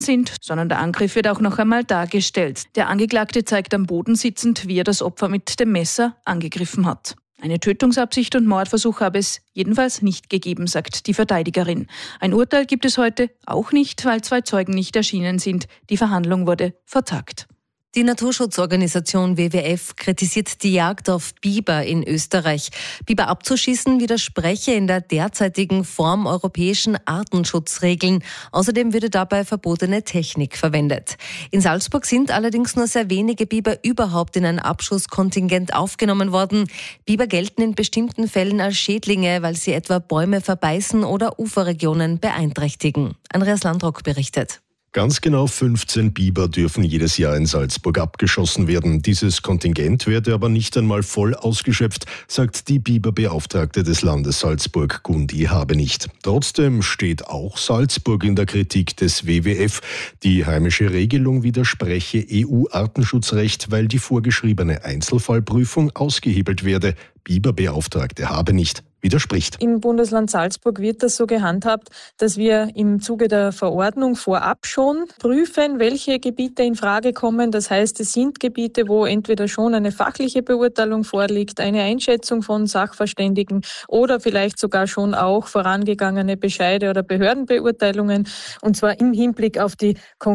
sind, sondern der Angriff wird auch noch einmal dargestellt. Der Angeklagte zeigt am Boden sitzend, wie er das Opfer mit dem Messer angegriffen hat. Eine Tötungsabsicht und Mordversuch habe es jedenfalls nicht gegeben, sagt die Verteidigerin. Ein Urteil gibt es heute auch nicht, weil 2 Zeugen nicht erschienen sind. Die Verhandlung wurde vertagt. Die Naturschutzorganisation WWF kritisiert die Jagd auf Biber in Österreich. Biber abzuschießen widerspreche in der derzeitigen Form europäischen Artenschutzregeln. Außerdem würde dabei verbotene Technik verwendet. In Salzburg sind allerdings nur sehr wenige Biber überhaupt in ein Abschusskontingent aufgenommen worden. Biber gelten in bestimmten Fällen als Schädlinge, weil sie etwa Bäume verbeißen oder Uferregionen beeinträchtigen. Andreas Landrock berichtet. Ganz genau 15 Biber dürfen jedes Jahr in Salzburg abgeschossen werden. Dieses Kontingent werde aber nicht einmal voll ausgeschöpft, sagt die Biberbeauftragte des Landes Salzburg, Gundi Habenicht. Trotzdem steht auch Salzburg in der Kritik des WWF. Die heimische Regelung widerspreche EU-Artenschutzrecht, weil die vorgeschriebene Einzelfallprüfung ausgehebelt werde. Biberbeauftragte Habenicht widerspricht. Im Bundesland Salzburg wird das so gehandhabt, dass wir im Zuge der Verordnung vorab schon prüfen, welche Gebiete in Frage kommen. Das heißt, es sind Gebiete, wo entweder schon eine fachliche Beurteilung vorliegt, eine Einschätzung von Sachverständigen oder vielleicht sogar schon auch vorangegangene Bescheide oder Behördenbeurteilungen, und zwar im Hinblick auf die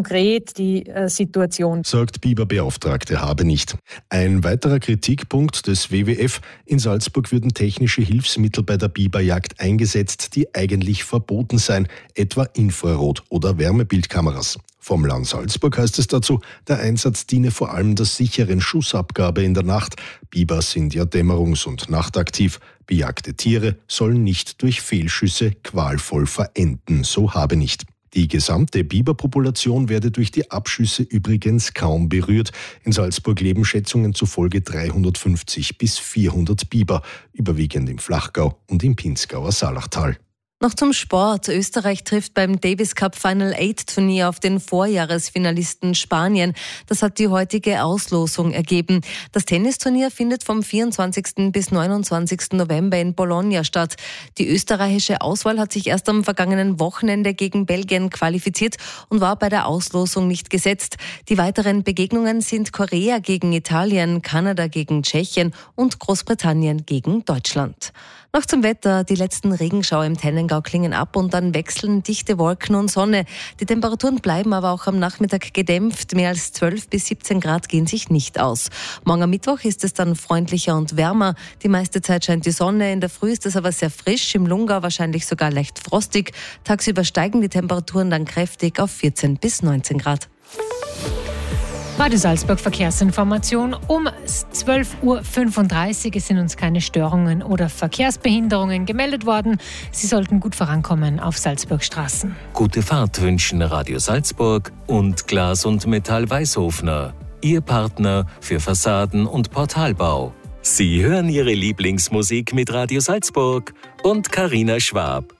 Situation. Sagt Biberbeauftragte Habenicht. Ein weiterer Kritikpunkt des WWF: In Salzburg würden technische Hilfsmittel bei der Biberjagd eingesetzt, die eigentlich verboten seien, etwa Infrarot- oder Wärmebildkameras. Vom Land Salzburg heißt es dazu, der Einsatz diene vor allem der sicheren Schussabgabe in der Nacht. Biber sind ja dämmerungs- und nachtaktiv. Bejagte Tiere sollen nicht durch Fehlschüsse qualvoll verenden, so Habenicht. Die gesamte Biberpopulation werde durch die Abschüsse übrigens kaum berührt. In Salzburg leben Schätzungen zufolge 350 bis 400 Biber, überwiegend im Flachgau und im Pinzgauer Saalachtal. Noch zum Sport. Österreich trifft beim Davis Cup Final 8 Turnier auf den Vorjahresfinalisten Spanien. Das hat die heutige Auslosung ergeben. Das Tennisturnier findet vom 24. bis 29. November in Bologna statt. Die österreichische Auswahl hat sich erst am vergangenen Wochenende gegen Belgien qualifiziert und war bei der Auslosung nicht gesetzt. Die weiteren Begegnungen sind Korea gegen Italien, Kanada gegen Tschechien und Großbritannien gegen Deutschland. Noch zum Wetter. Die letzten Regenschauer im Tennengau klingen ab und dann wechseln dichte Wolken und Sonne. Die Temperaturen bleiben aber auch am Nachmittag gedämpft. Mehr als 12 bis 17 Grad gehen sich nicht aus. Morgen am Mittwoch ist es dann freundlicher und wärmer. Die meiste Zeit scheint die Sonne. In der Früh ist es aber sehr frisch. Im Lungau wahrscheinlich sogar leicht frostig. Tagsüber steigen die Temperaturen dann kräftig auf 14 bis 19 Grad. Radio Salzburg Verkehrsinformation um 12.35 Uhr. Es sind uns keine Störungen oder Verkehrsbehinderungen gemeldet worden. Sie sollten gut vorankommen auf Salzburgstraßen. Gute Fahrt wünschen Radio Salzburg und Glas und Metall Weißhofner. Ihr Partner für Fassaden- und Portalbau. Sie hören Ihre Lieblingsmusik mit Radio Salzburg und Carina Schwab.